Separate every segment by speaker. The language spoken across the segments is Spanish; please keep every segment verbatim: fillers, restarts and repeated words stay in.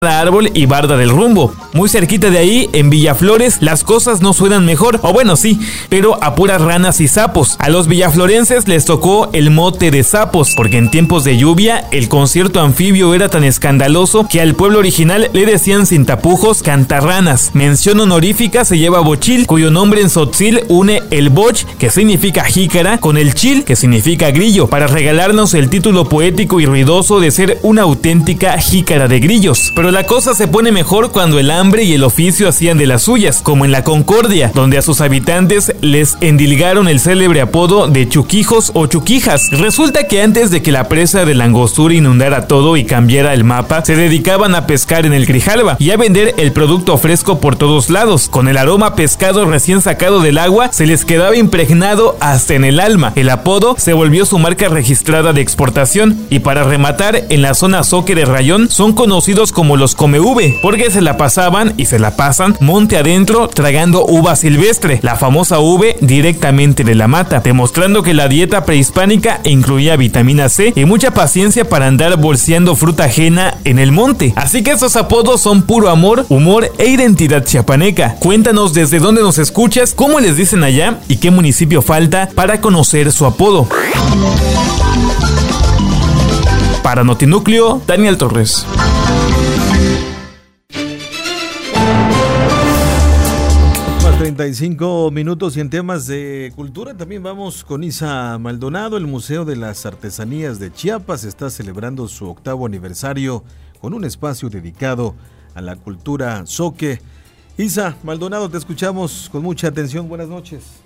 Speaker 1: árbol y barda del rumbo. Muy cerquita de ahí, en Villaflores, las cosas no suenan mejor, o bueno sí, pero a puras ranas y sapos. A los villaflorenses les tocó el mote de sapos, porque en tiempos de lluvia, el concierto anfibio era tan escandaloso que al pueblo original le decían sin tapujos cantarranas. Mención honorífica se lleva Bochil, cuyo nombre en tzotzil une el boch, que significa jícara, con el chil, que significa grillo, para regalarnos el título poético y ruidoso de ser una auténtica jícara de grillos. Pero la cosa se pone mejor cuando el hambre y el oficio hacían de las suyas, como en la Concordia, donde a sus habitantes les endilgaron el célebre apodo de chuquijos o chuquijas. Resulta que antes de que la presa de la Angostura inundara todo y cambiara el mapa, se dedicaban a pescar en el Grijalba y a vender el producto fresco por todos lados. Con el aroma a pescado recién sacado del agua, se les quedaba impregnado hasta en el alma. El apodo se volvió su marca registrada de exportación, y para rematar, en la zona Zoque de Rayón son conocidos como los come uve, porque se la pasaban y se la pasan monte adentro tragando uva silvestre, la famosa uve directamente de la mata, demostrando que la dieta prehispánica incluía vitamina C y mucha paciencia para andar bolseando fruta ajena en el monte. Así que estos apodos son puro amor, humor e identidad chiapaneca. Cuéntanos desde dónde nos escuchas, cómo les dicen allá y qué municipio falta para conocer su apodo. Para Notinúcleo, Daniel Torres.
Speaker 2: treinta y cinco minutos, y en temas de cultura también vamos con Isa Maldonado. El Museo de las Artesanías de Chiapas está celebrando su octavo aniversario con un espacio dedicado a la cultura zoque. Isa Maldonado, te escuchamos con mucha atención. Buenas noches.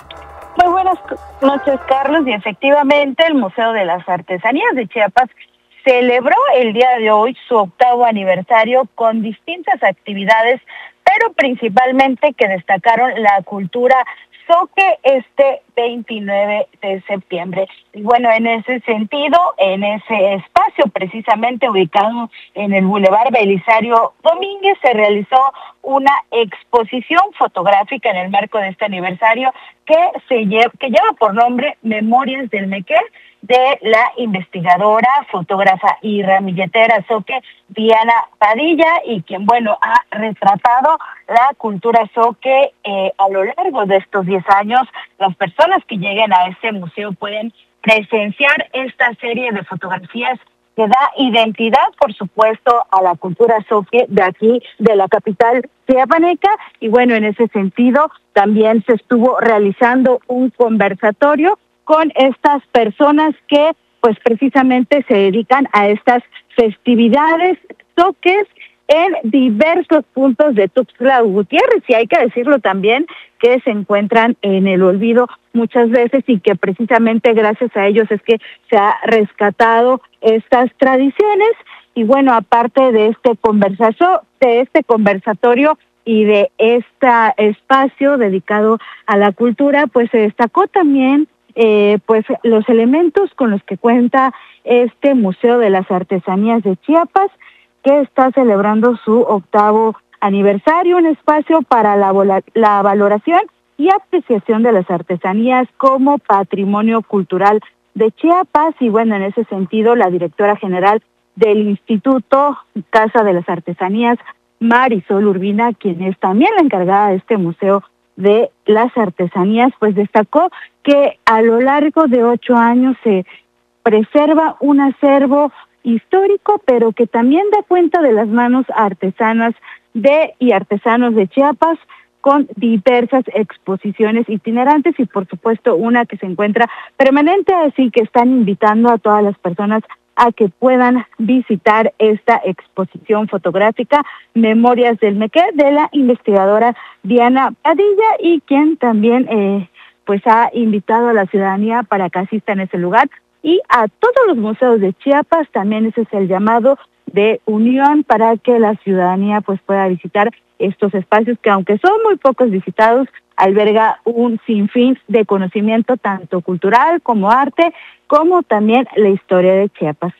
Speaker 3: Muy buenas noches, Carlos, y efectivamente el Museo de las Artesanías de Chiapas celebró el día de hoy su octavo aniversario con distintas actividades, pero principalmente que destacaron la cultura zoque este veintinueve de septiembre. Y bueno, en ese sentido, en ese espacio precisamente ubicado en el Boulevard Belisario Domínguez, se realizó una exposición fotográfica en el marco de este aniversario que se lleva, que lleva por nombre Memorias del Mequer, de la investigadora, fotógrafa y ramilletera zoque Diana Padilla, y quien, bueno, ha retratado la cultura zoque eh, a lo largo de estos diez años. Las personas que lleguen a este museo pueden presenciar esta serie de fotografías que da identidad, por supuesto, a la cultura zoque de aquí, de la capital chiapaneca. Y bueno, en ese sentido, también se estuvo realizando un conversatorio con estas personas que pues precisamente se dedican a estas festividades zoques en diversos puntos de Tuxtla Gutiérrez, y hay que decirlo también que se encuentran en el olvido muchas veces, y que precisamente gracias a ellos es que se ha rescatado estas tradiciones. Y bueno, aparte de este conversación, de este conversatorio y de este espacio dedicado a la cultura, pues se destacó también Eh, pues los elementos con los que cuenta este Museo de las Artesanías de Chiapas, que está celebrando su octavo aniversario, un espacio para la, la valoración y apreciación de las artesanías como patrimonio cultural de Chiapas. Y bueno, en ese sentido, la directora general del Instituto Casa de las Artesanías, Marisol Urbina, quien es también la encargada de este Museo de las Artesanías, pues destacó que a lo largo de ocho años se preserva un acervo histórico, pero que también da cuenta de las manos artesanas de y artesanos de Chiapas, con diversas exposiciones itinerantes y por supuesto una que se encuentra permanente, así que están invitando a todas las personas a que puedan visitar esta exposición fotográfica Memorias del Mequer, de la investigadora Diana Padilla, y quien también eh, pues ha invitado a la ciudadanía para que asista en ese lugar, y a todos los museos de Chiapas. También ese es el llamado de unión para que la ciudadanía pues pueda visitar estos espacios que, aunque son muy pocos visitados, alberga un sinfín de conocimiento tanto cultural como arte, como también la historia de Chiapas.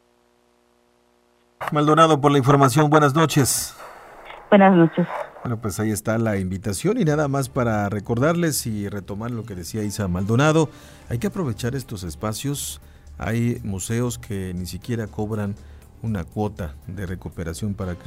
Speaker 2: Maldonado, por la información, buenas noches.
Speaker 3: Buenas noches.
Speaker 2: Bueno, pues ahí está la invitación, y nada más para recordarles y retomar lo que decía Isa Maldonado, hay que aprovechar estos espacios. Hay museos que ni siquiera cobran una cuota de recuperación para que